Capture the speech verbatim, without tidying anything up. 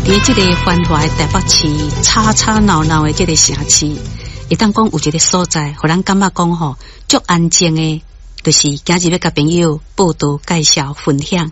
伫这个繁华的台北市，吵吵闹闹的这个城市，会当讲有一个所在，互咱感觉讲吼，足安静的，就是今日要甲朋友报道、介绍、分享。